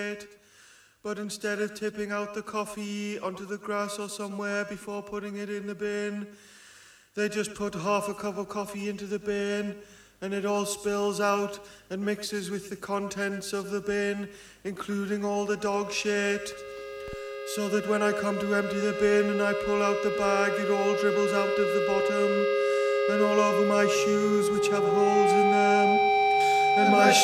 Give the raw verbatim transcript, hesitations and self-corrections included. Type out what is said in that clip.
But instead of tipping out the coffee onto the grass or somewhere before putting it in the bin, they just put half a cup of coffee into the bin and it all spills out and mixes with the contents of the bin, including all the dog shit. So that when I come to empty the bin and I pull out the bag, it all dribbles out of the bottom and all over my shoes, which have holes in them. And my